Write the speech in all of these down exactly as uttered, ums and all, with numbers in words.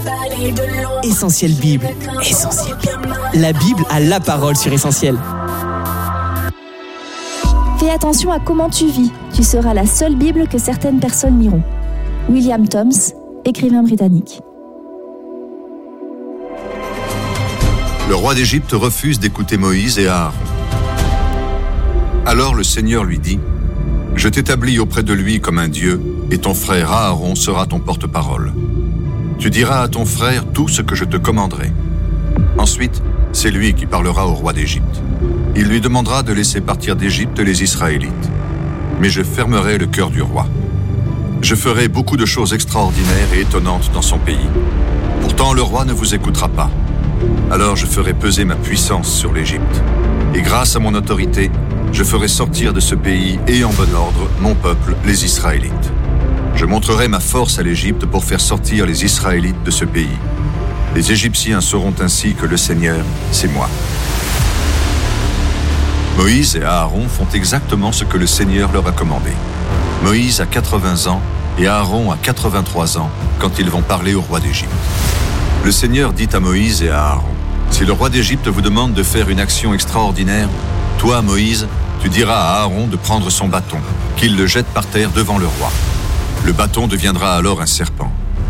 Essentiel Bible. Essentiel Bible. La Bible a la parole sur Essentiel. Fais attention à comment tu vis. Tu seras la seule Bible que certaines personnes liront. William Thoms, écrivain britannique. Le roi d'Égypte refuse d'écouter Moïse et Aaron. Alors le Seigneur lui dit : « Je t'établis auprès de lui comme un Dieu, et ton frère Aaron sera ton porte-parole. Tu diras à ton frère tout ce que je te commanderai. Ensuite, c'est lui qui parlera au roi d'Égypte. Il lui demandera de laisser partir d'Égypte les Israélites. Mais je fermerai le cœur du roi. Je ferai beaucoup de choses extraordinaires et étonnantes dans son pays. Pourtant, le roi ne vous écoutera pas. Alors je ferai peser ma puissance sur l'Égypte. Et grâce à mon autorité, je ferai sortir de ce pays et en bon ordre mon peuple, les Israélites. Je montrerai ma force à l'Égypte pour faire sortir les Israélites de ce pays. Les Égyptiens sauront ainsi que le Seigneur, c'est moi. » Moïse et Aaron font exactement ce que le Seigneur leur a commandé. Moïse a quatre-vingts ans et Aaron a quatre-vingt-trois ans quand ils vont parler au roi d'Égypte. Le Seigneur dit à Moïse et à Aaron : « Si le roi d'Égypte vous demande de faire une action extraordinaire, toi, Moïse, tu diras à Aaron de prendre son bâton, qu'il le jette par terre devant le roi. Le bâton deviendra alors un serpent. »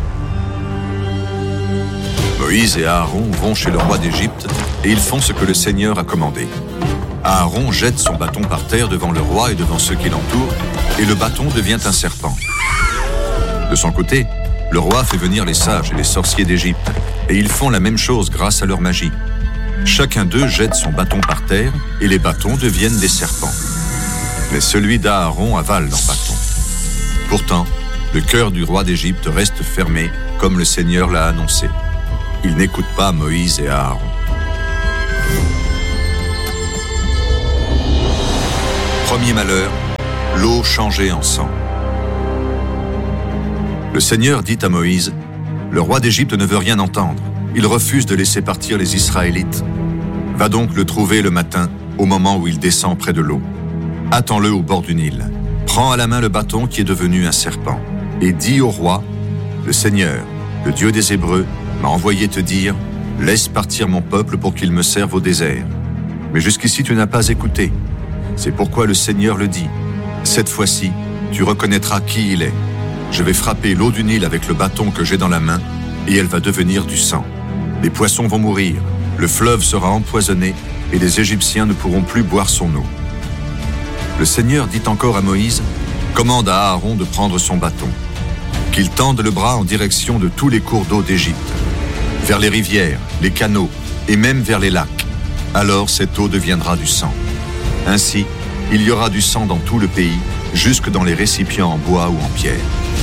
Moïse et Aaron vont chez le roi d'Égypte et ils font ce que le Seigneur a commandé. Aaron jette son bâton par terre devant le roi et devant ceux qui l'entourent, et le bâton devient un serpent. De son côté, le roi fait venir les sages et les sorciers d'Égypte, et ils font la même chose grâce à leur magie. Chacun d'eux jette son bâton par terre, et les bâtons deviennent des serpents. Mais celui d'Aaron avale leur bâton. Pourtant, le cœur du roi d'Égypte reste fermé, comme le Seigneur l'a annoncé. Il n'écoute pas Moïse et Aaron. Premier malheur, l'eau changée en sang. Le Seigneur dit à Moïse : « Le roi d'Égypte ne veut rien entendre. Il refuse de laisser partir les Israélites. Va donc le trouver le matin, au moment où il descend près de l'eau. Attends-le au bord du Nil. Prends à la main le bâton qui est devenu un serpent. Et dis au roi : Le Seigneur, le Dieu des Hébreux, m'a envoyé te dire : Laisse partir mon peuple pour qu'il me serve au désert. Mais jusqu'ici tu n'as pas écouté. C'est pourquoi le Seigneur le dit : Cette fois-ci, tu reconnaîtras qui il est. Je vais frapper l'eau du Nil avec le bâton que j'ai dans la main, et elle va devenir du sang. Les poissons vont mourir, le fleuve sera empoisonné, et les Égyptiens ne pourront plus boire son eau. » Le Seigneur dit encore à Moïse : « Commande à Aaron de prendre son bâton, qu'il tende le bras en direction de tous les cours d'eau d'Égypte, vers les rivières, les canaux, et même vers les lacs. Alors cette eau deviendra du sang. Ainsi, il y aura du sang dans tout le pays, jusque dans les récipients en bois ou en pierre. »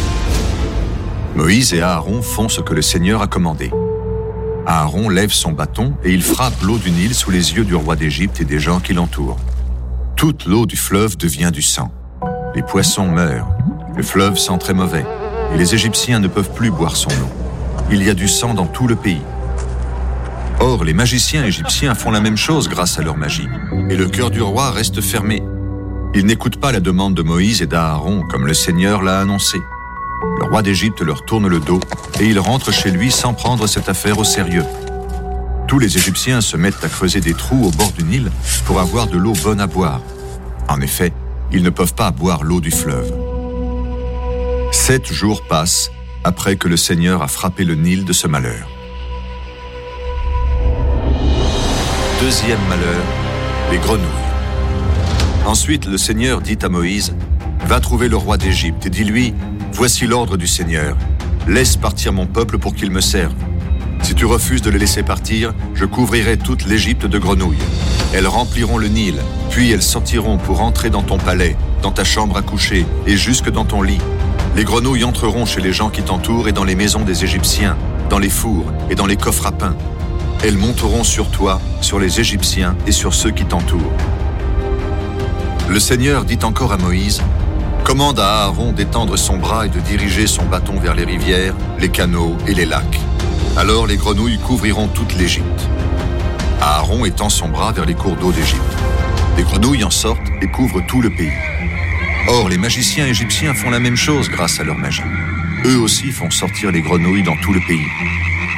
Moïse et Aaron font ce que le Seigneur a commandé. Aaron lève son bâton et il frappe l'eau du Nil sous les yeux du roi d'Égypte et des gens qui l'entourent. Toute l'eau du fleuve devient du sang. Les poissons meurent, le fleuve sent très mauvais, et les Égyptiens ne peuvent plus boire son eau. Il y a du sang dans tout le pays. Or, les magiciens égyptiens font la même chose grâce à leur magie, et le cœur du roi reste fermé. Ils n'écoutent pas la demande de Moïse et d'Aaron, comme le Seigneur l'a annoncé. Le roi d'Égypte leur tourne le dos, et il rentre chez lui sans prendre cette affaire au sérieux. Tous les Égyptiens se mettent à creuser des trous au bord du Nil pour avoir de l'eau bonne à boire. En effet, ils ne peuvent pas boire l'eau du fleuve. Sept jours passent après que le Seigneur a frappé le Nil de ce malheur. Deuxième malheur, les grenouilles. Ensuite, le Seigneur dit à Moïse : « Va trouver le roi d'Égypte et dis-lui : Voici l'ordre du Seigneur. Laisse partir mon peuple pour qu'il me serve. Si tu refuses de le laisser partir, je couvrirai toute l'Égypte de grenouilles. Elles rempliront le Nil, puis elles sortiront pour entrer dans ton palais, dans ta chambre à coucher et jusque dans ton lit. Les grenouilles entreront chez les gens qui t'entourent et dans les maisons des Égyptiens, dans les fours et dans les coffres à pain. Elles monteront sur toi, sur les Égyptiens et sur ceux qui t'entourent. » Le Seigneur dit encore à Moïse : « Commande à Aaron d'étendre son bras et de diriger son bâton vers les rivières, les canaux et les lacs. Alors les grenouilles couvriront toute l'Égypte. » Aaron étend son bras vers les cours d'eau d'Égypte. Les grenouilles en sortent et couvrent tout le pays. Or, les magiciens égyptiens font la même chose grâce à leur magie. Eux aussi font sortir les grenouilles dans tout le pays.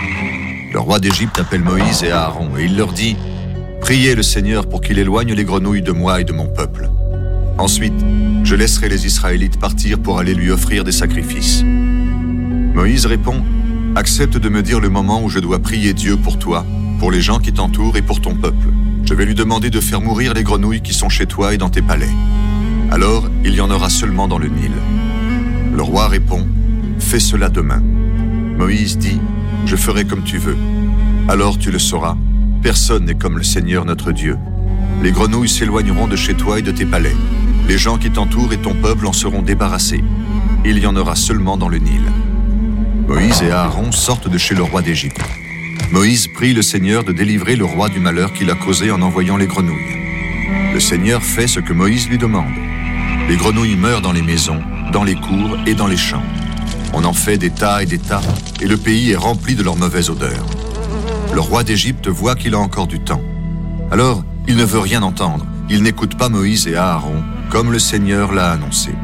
Le roi d'Égypte appelle Moïse et Aaron et il leur dit « Priez le Seigneur pour qu'il éloigne les grenouilles de moi et de mon peuple. Ensuite, je laisserai les Israélites partir pour aller lui offrir des sacrifices. » Moïse répond « Accepte de me dire le moment où je dois prier Dieu pour toi, pour les gens qui t'entourent et pour ton peuple. Je vais lui demander de faire mourir les grenouilles qui sont chez toi et dans tes palais. Alors, il y en aura seulement dans le Nil. » Le roi répond « Fais cela demain. » Moïse dit « Je ferai comme tu veux. Alors tu le sauras, personne n'est comme le Seigneur notre Dieu. Les grenouilles s'éloigneront de chez toi et de tes palais. Les gens qui t'entourent et ton peuple en seront débarrassés. Il y en aura seulement dans le Nil. » Moïse et Aaron sortent de chez le roi d'Égypte. Moïse prie le Seigneur de délivrer le roi du malheur qu'il a causé en envoyant les grenouilles. Le Seigneur fait ce que Moïse lui demande. Les grenouilles meurent dans les maisons, dans les cours et dans les champs. On en fait des tas et des tas, et le pays est rempli de leur mauvaise odeur. Le roi d'Égypte voit qu'il a encore du temps. Alors, il ne veut rien entendre. Il n'écoute pas Moïse et Aaron, comme le Seigneur l'a annoncé.